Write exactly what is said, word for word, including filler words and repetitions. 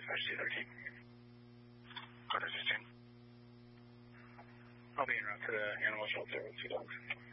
H C thirteen. Carter sixteen. I'll be en route to the animal shelter with two dogs.